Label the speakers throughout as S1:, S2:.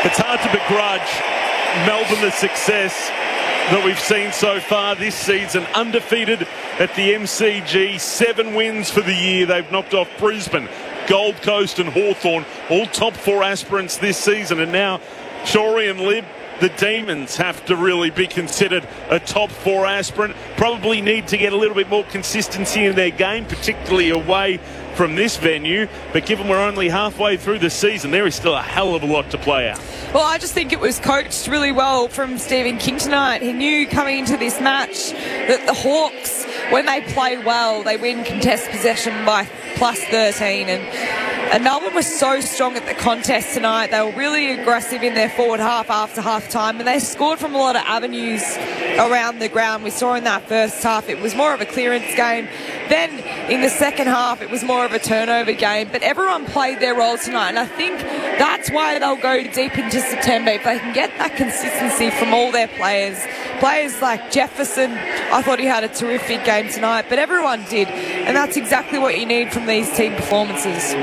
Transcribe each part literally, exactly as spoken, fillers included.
S1: It's hard to begrudge Melbourne the success that we've seen so far this season. Undefeated at the M C G, seven wins for the year. They've knocked off Brisbane, Gold Coast and Hawthorn, all top four aspirants this season. And now Shorey and Lib, the Demons, have to really be considered a top four aspirant. Probably need to get a little bit more consistency in their game, particularly away from this venue. But given we're only halfway through the season, there is still a hell of a lot to play out.
S2: Well, I just think it was coached really well from Stephen King tonight. He knew coming into this match that the Hawks, when they play well, they win contest possession by plus thirteen. And, and Melbourne was so strong at the contest tonight. They were really aggressive in their forward half after half time, and they scored from a lot of avenues around the ground. We saw in that first half it was more of a clearance game. Then in the second half it was more of a turnover game. But everyone played their role tonight, and I think that's why they'll go deep into September. If they can get that consistency from all their players. Players like Jefferson, I thought he had a terrific game tonight, but everyone did. And that's exactly what you need from these team performances.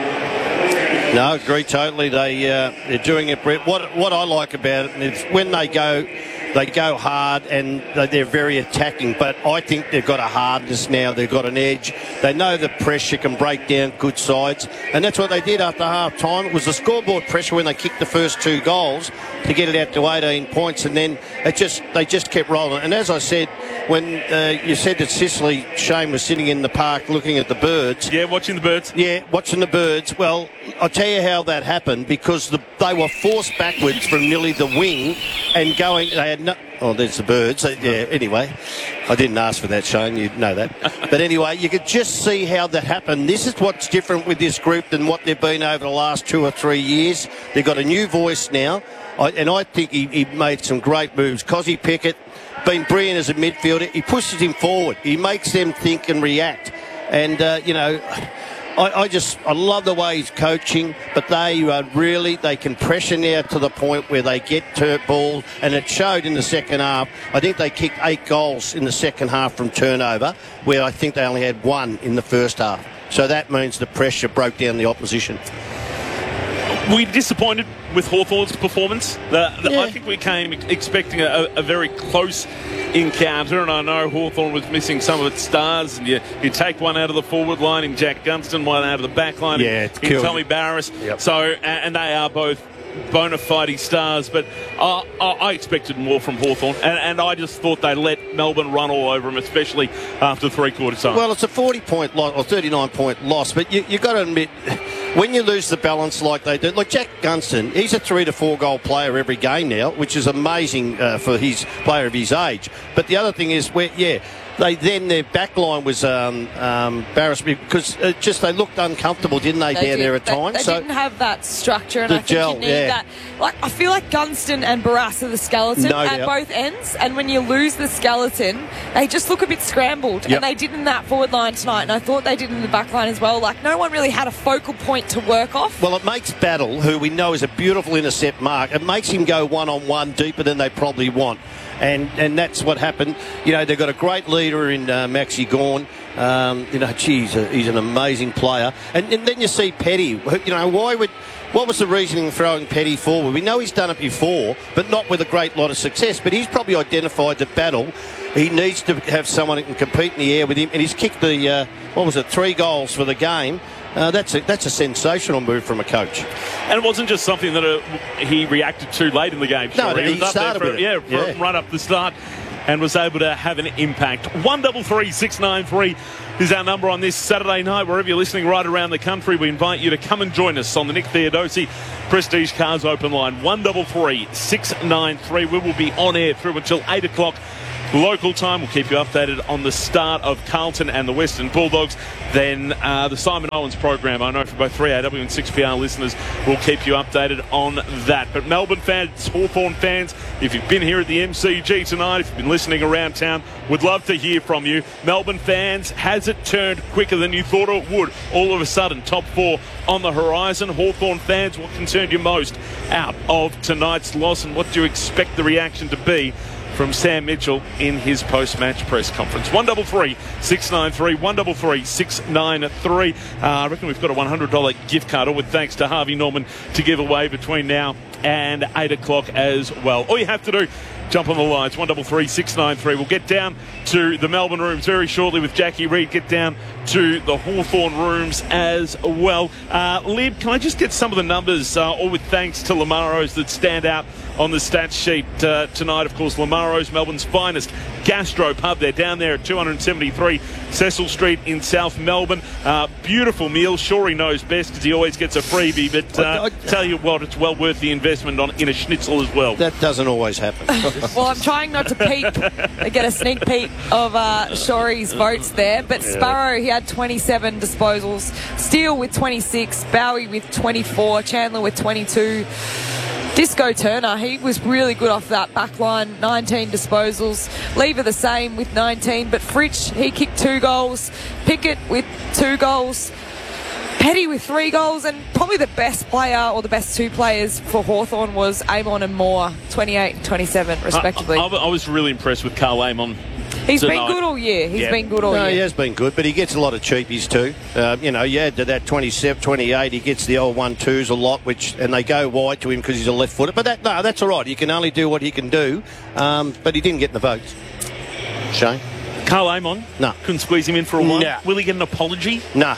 S3: No, agree totally. They, uh, they're doing it. What, what I like about it is when they go... They go hard and they're very attacking, but I think they've got a hardness now. They've got an edge. They know the pressure can break down good sides, and that's what they did after half time. It was the scoreboard pressure when they kicked the first two goals to get it out to eighteen points, and then it just they just kept rolling. And as I said, when uh, you said that Cicely Shane was sitting in the park looking at the birds.
S1: Yeah, watching the birds.
S3: Yeah, watching the birds. Well, I'll tell you how that happened, because the, they were forced backwards from nearly the wing and going... They had no, oh, there's the birds. Uh, yeah, anyway, I didn't ask for that, Shane. You know that. But anyway, you could just see how that happened. This is what's different with this group than what they've been over the last two or three years. They've got a new voice now, I, and I think he, he made some great moves. Cozzy Pickett, been brilliant as a midfielder. He pushes him forward. He makes them think and react. And, uh, you know... I, I just, I love the way he's coaching, but they are really, they can pressure now to the point where they get turf ball, and it showed in the second half. I think they kicked eight goals in the second half from turnover, where I think they only had one in the first half. So that means the pressure broke down the opposition.
S1: We disappointed with Hawthorn's performance. The, the,
S3: yeah.
S1: I think we came expecting a, a very close encounter, and I know Hawthorn was missing some of its stars. And you, you take one out of the forward line in Jack Gunston, one out of the back line
S3: yeah,
S1: in, in Tommy Barris.
S3: Yep.
S1: So, and they are both bona fide stars, but uh, I expected more from Hawthorn, and, and I just thought they let Melbourne run all over them, especially after three quarters time.
S3: Well, it's a forty point loss or thirty-nine point loss, but you, you've got to admit, when you lose the balance like they do, like Jack Gunston, he's a three to four goal player every game now, which is amazing uh, for his player of his age. But the other thing is, where yeah, they then their back line was um, um, embarrassed because it just they looked uncomfortable, didn't they,
S2: they
S3: down
S2: did.
S3: there at
S2: they,
S3: times?
S2: They
S3: so
S2: didn't have that structure, and
S3: the
S2: I think
S3: gel,
S2: you need
S3: yeah.
S2: that. Like, I feel like Gunston and Barras are the skeleton
S3: No
S2: at
S3: doubt.
S2: both ends, and when you lose the skeleton, they just look a bit scrambled,
S3: Yep.
S2: and they did in that forward line tonight, and I thought they did in the back line as well. Like, no one really had a focal point to work off.
S3: Well, it makes Battle, who we know is a beautiful intercept mark, it makes him go one-on-one deeper than they probably want. And and that's what happened. You know, they've got a great leader in uh, Maxi Gawn. Um, you know, geez, uh, he's an amazing player. And, and then you see Petty. You know, why would... What was the reasoning for throwing Petty forward? We know he's done it before, but not with a great lot of success. But he's probably identified that Battle, he needs to have someone who can compete in the air with him. And he's kicked the, uh, what was it, three goals for the game. Uh, that's a, that's a sensational move from a coach.
S1: And it wasn't just something that uh, he reacted to late in the game.
S3: No,
S1: Sure.
S3: he,
S1: he was
S3: started
S1: up there for,
S3: with
S1: yeah,
S3: it.
S1: for
S3: Yeah.
S1: right up the start, and was able to have an impact. one double three six nine three is our number on this Saturday night. Wherever you're listening right around the country, we invite you to come and join us on the Nick Theodosi Prestige Cars Open Line. one double three six nine three. We will be on air through until eight o'clock local time. We'll keep you updated on the start of Carlton and the Western Bulldogs. Then uh, the Simon Owens program, I know for both three A W and six P R listeners, will keep you updated on that. But Melbourne fans, Hawthorn fans, if you've been here at the M C G tonight, if you've been listening around town, would love to hear from you. Melbourne fans, has it turned quicker than you thought it would? All of a sudden, top four on the horizon. Hawthorn fans, what concerned you most out of tonight's loss, and what do you expect the reaction to be from Sam Mitchell in his post-match press conference. one double three six nine three, one double three six nine three. Uh, I reckon we've got a one hundred dollars gift card, all with thanks to Harvey Norman, to give away between now and eight o'clock as well. All you have to do, jump on the lines, one double three six nine three. We'll get down to the Melbourne rooms very shortly with Jackie Reid, get down to the Hawthorn rooms as well. Uh, Lib, can I just get some of the numbers, uh, all with thanks to Lamaro's, that stand out on the stats sheet uh, tonight? Of course, Lamaro's, Melbourne's finest gastro pub. They're down there at two seventy-three Cecil Street in South Melbourne. Uh, beautiful meal. Sure, he knows best because he always gets a freebie, but uh, I, I, tell you what, it's well worth the investment on in a schnitzel as well.
S3: That doesn't always happen.
S2: Well, I'm trying not to peek and get a sneak peek of uh, Shory's votes there, but Sparrow, he had twenty-seven disposals, Steele with twenty-six, Bowie with twenty-four, Chandler with twenty-two. Disco Turner, he was really good off that back line, nineteen disposals. Lever the same with nineteen, but Fritsch, he kicked two goals. Pickett with two goals. Petty with three goals, and probably the best player or the best two players for Hawthorn was Amon and Moore, twenty-eight and twenty-seven respectively.
S1: I, I, I was really impressed with Carl Amon.
S2: He's
S1: tonight.
S2: been good all year. He's
S1: yeah.
S2: been good all
S3: no,
S2: year.
S3: he has been good, but he gets a lot of cheapies too. Uh, you know, yeah, to that twenty-seven, twenty-eight, he gets the old one-twos a lot, which and they go wide to him because he's a left footer. But that, no, that's all right. He can only do what he can do. Um, but he didn't get the votes. Shane?
S1: Carl Amon?
S3: No.
S1: Couldn't squeeze him in for a while?
S3: No.
S1: Will he get an apology?
S3: No.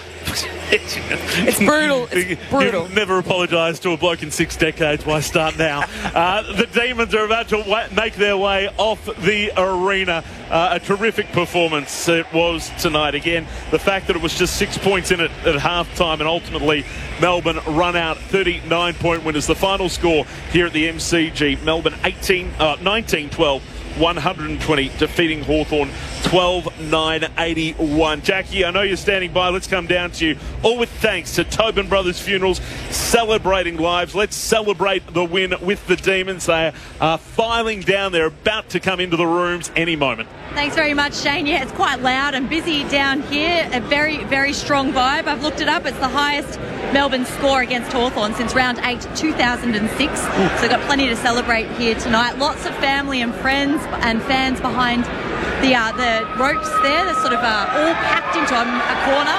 S2: It's brutal. It's brutal.
S1: You've never apologised to a bloke in six decades. Why start now? uh, the Demons are about to wa- make their way off the arena. Uh, a terrific performance it was tonight. Again, the fact that it was just six points in it at half-time and ultimately Melbourne run out thirty-nine point winners. The final score here at the M C G, Melbourne eighteen, uh, nineteen twelve. one hundred twenty, defeating Hawthorn twelve nine eighty-one. Jackie, I know you're standing by. Let's come down to you. All with thanks to Tobin Brothers Funerals, celebrating lives. Let's celebrate the win with the Demons. They are filing down. They're about to come into the rooms any moment.
S4: Thanks very much, Shane. Yeah, it's quite loud and busy down here. A very, very strong vibe. I've looked it up. It's the highest Melbourne score against Hawthorn since round eight, two thousand six. So got plenty to celebrate here tonight. Lots of family and friends and fans behind the uh, the ropes there. They're sort of uh, all packed into a, a corner.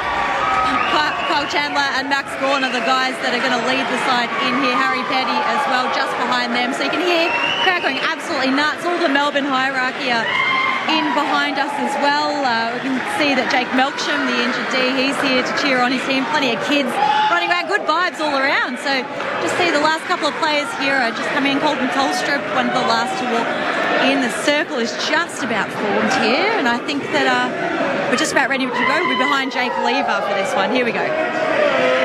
S4: Kyle Chandler and Max Gawn are the guys that are going to lead the side in here. Harry Petty as well, just behind them. So you can hear crowd going absolutely nuts. All the Melbourne hierarchy are in behind us as well. Uh, we can see that Jake Melksham, the injured D, he's here to cheer on his team. Plenty of kids running around, good vibes all around. So just see the last couple of players here are just coming in. Colton Tolstrup, one of the last to walk in. The circle is just about formed here, and I think that uh, we're just about ready to go. We're behind Jake Lever for this one. Here we go.